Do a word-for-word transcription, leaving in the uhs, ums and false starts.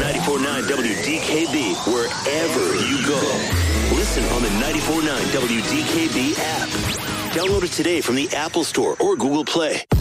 ninety-four point nine W D K B wherever you go. Listen on the ninety-four point nine W D K B app. Download it today from the Apple Store or Google Play.